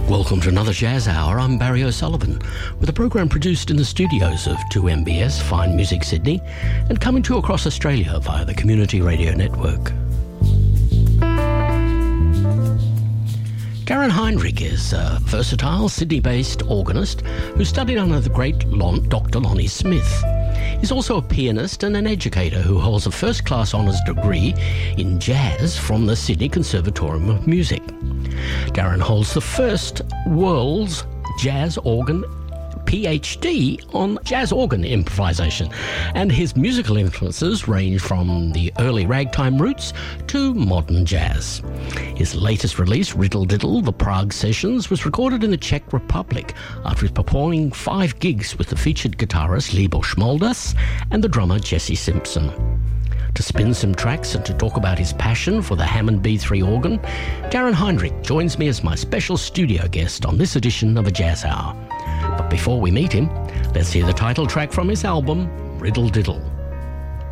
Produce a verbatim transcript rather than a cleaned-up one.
Welcome to another Jazz Hour. I'm Barry O'Sullivan, with a program produced in the studios of two M B S, Fine Music Sydney, and coming to you across Australia via the Community Radio Network. Darren Heinrich is a versatile Sydney-based organist who studied under the great Lon- Doctor Lonnie Smith. He's also a pianist and an educator who holds a first-class honours degree in jazz from the Sydney Conservatorium of Music. Darren holds the first world's jazz organ PhD on jazz organ improvisation, and his musical influences range from the early ragtime roots to modern jazz. His latest release, Riddle Diddle, The Prague Sessions, was recorded in the Czech Republic after performing five gigs with the featured guitarist Libor Schmoldas and the drummer Jesse Simpson. To spin some tracks and to talk about his passion for the Hammond B three organ, Darren Heinrich joins me as my special studio guest on this edition of A Jazz Hour. But before we meet him, let's hear the title track from his album, Riddle Diddle.